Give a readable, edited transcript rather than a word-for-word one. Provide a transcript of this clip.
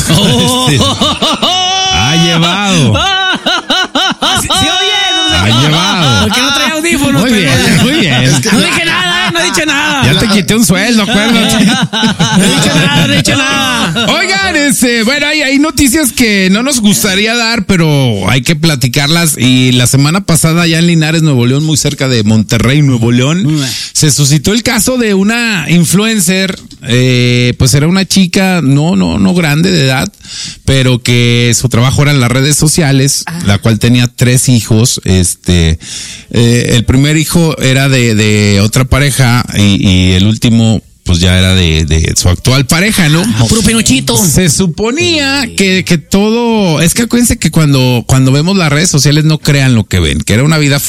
Ha llevado. ¿Sí oye? Ha llevado. Porque no trae audífonos. Muy bien, muy bien. No dije nada, no he dicho nada. Ya te quité un sueldo, acuérdate. No he dicho nada. Oigan, bueno, hay noticias que no nos gustaría dar, pero hay que platicarlas. Y la semana pasada, allá en Linares, Nuevo León, muy cerca de Monterrey, Nuevo León, se suscitó el caso de una influencer. Pues era una chica no grande de edad, pero que su trabajo era en las redes sociales, la cual tenía 3 hijos. El primer hijo era de otra pareja y el último pues ya era de su actual pareja, ¿no? Puro Pinochito. Se suponía que todo, es que acuérdense que cuando vemos las redes sociales no crean lo que ven, que era una vida